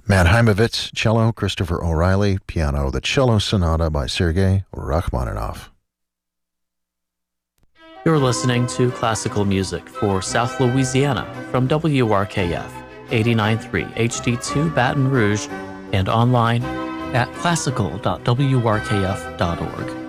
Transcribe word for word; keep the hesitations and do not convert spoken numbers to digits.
Matt Heimovitz, cello, Christopher O'Reilly, piano, the Cello Sonata by Sergei Rachmaninoff. You're listening to classical music for South Louisiana from W R K F eighty-nine point three H D two Baton Rouge and online at classical dot w r k f dot org.